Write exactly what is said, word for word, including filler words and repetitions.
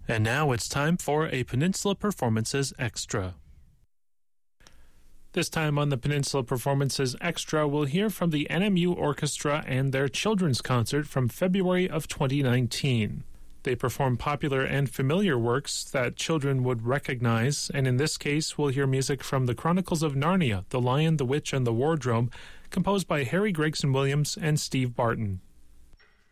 And now it's time for a Peninsula Performances Extra. This time on the Peninsula Performances Extra, we'll hear from the N M U Orchestra and their children's concert from February of twenty nineteen. They perform popular and familiar works that children would recognize, and in this case, we'll hear music from The Chronicles of Narnia, The Lion, the Witch, and the Wardrobe, composed by Harry Gregson Williams and Steve Barton.